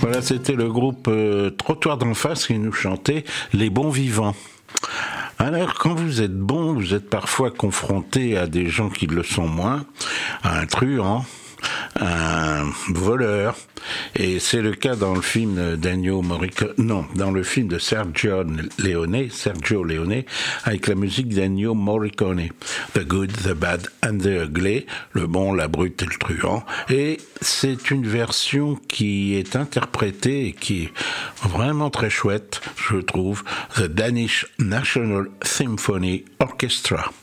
Voilà, c'était le groupe Trottoir d'en face qui nous chantait Les Bons Vivants. Alors, quand vous êtes bon, vous êtes parfois confronté à des gens qui le sont moins, à un truand, un voleur, et c'est le cas dans le film d'Ennio Morricone, non, dans le film de Sergio Leone, avec la musique d'Ennio Morricone, The Good, the Bad and the Ugly, le bon, la brute et le truand, et c'est une version qui est interprétée et qui est vraiment très chouette, je trouve, The Danish National Symphony Orchestra.